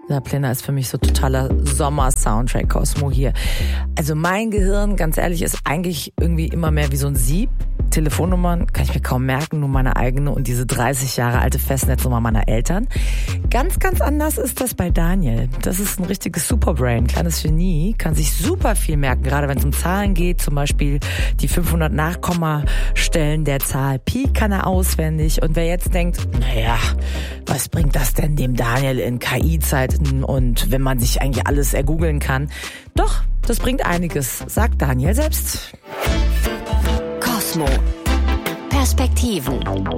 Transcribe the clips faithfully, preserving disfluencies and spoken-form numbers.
La Plena ist für mich so totaler Sommer-Soundtrack, Cosmo hier. Also mein Gehirn, ganz ehrlich, ist eigentlich irgendwie immer mehr wie so ein Sieb. Telefonnummern kann ich mir kaum merken, nur meine eigene und diese dreißig Jahre alte Festnetznummer meiner Eltern. Ganz, ganz anders ist das bei Daniel. Das ist ein richtiges Superbrain, kleines Genie, kann sich super viel merken, gerade wenn es um Zahlen geht, zum Beispiel die fünfhundert Nachkommastellen der Zahl Pi kann er auswendig. Und wer jetzt denkt, naja, was bringt das denn dem Daniel in K I-Zeiten und wenn man sich eigentlich alles ergoogeln kann? Doch, das bringt einiges, sagt Daniel selbst. Cosmo. Perspektiven.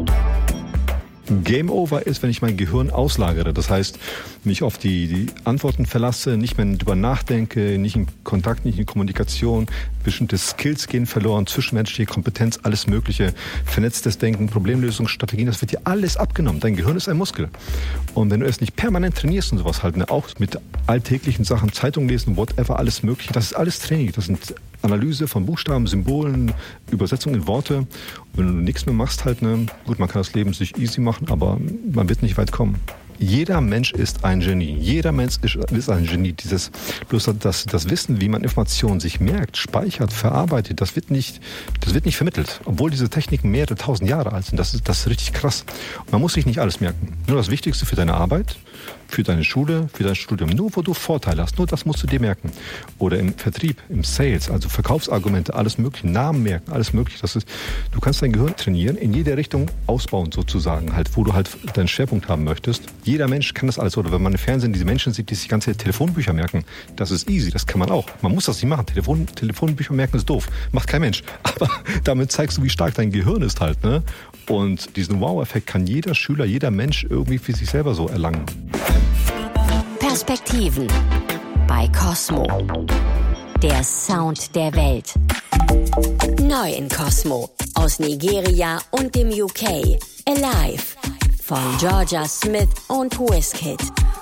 Game over ist, wenn ich mein Gehirn auslagere. Das heißt, mich auf die, die Antworten verlasse, nicht mehr drüber nachdenke, nicht in Kontakt, nicht in Kommunikation. Bestimmte Skills gehen verloren, zwischenmenschliche Kompetenz, alles Mögliche. Vernetztes Denken, Problemlösungsstrategien, das wird dir alles abgenommen. Dein Gehirn ist ein Muskel. Und wenn du es nicht permanent trainierst und sowas halt, ne, auch mit alltäglichen Sachen, Zeitung lesen, whatever, alles Mögliche, das ist alles Training. Das sind Analyse von Buchstaben, Symbolen, Übersetzung in Worte. Und wenn du nichts mehr machst, halt, ne, gut, man kann das Leben sich easy machen, aber man wird nicht weit kommen. Jeder Mensch ist ein Genie. Jeder Mensch ist, ist ein Genie. Dieses, bloß das, das Wissen, wie man Informationen sich merkt, speichert, verarbeitet, das wird nicht, das wird nicht vermittelt. Obwohl diese Techniken mehrere tausend Jahre alt sind. Das ist, das ist richtig krass. Und man muss sich nicht alles merken. Nur das Wichtigste für deine Arbeit, für deine Schule, für dein Studium. Nur wo du Vorteile hast, nur das musst du dir merken. Oder im Vertrieb, im Sales, also Verkaufsargumente, alles mögliche, Namen merken, alles mögliche. Das ist, du kannst dein Gehirn trainieren, in jede Richtung ausbauen sozusagen, halt, wo du halt deinen Schwerpunkt haben möchtest. Jeder Mensch kann das alles. Oder wenn man im Fernsehen diese Menschen sieht, die sich ganze Telefonbücher merken, das ist easy, das kann man auch. Man muss das nicht machen. Telefon, Telefonbücher merken ist doof. Macht kein Mensch. Aber damit zeigst du, wie stark dein Gehirn ist halt, ne? Und diesen Wow-Effekt kann jeder Schüler, jeder Mensch irgendwie für sich selber so erlangen. Perspektiven bei Cosmo. Der Sound der Welt. Neu in Cosmo. Aus Nigeria und dem U K. Alive. Von Georgia Smith und Wizkid.